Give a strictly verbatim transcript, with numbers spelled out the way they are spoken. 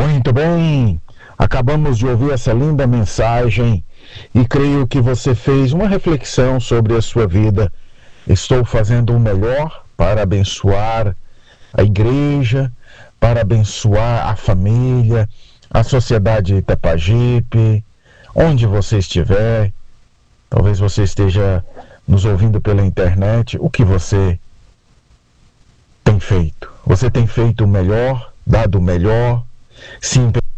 Muito bem, acabamos de ouvir essa linda mensagem e creio que você fez uma reflexão sobre a sua vida. Estou fazendo o melhor para abençoar a igreja, para abençoar a família, a sociedade Itapajipe, onde você estiver. Talvez você esteja nos ouvindo pela internet. O que você tem feito? Você tem feito o melhor, dado o melhor, se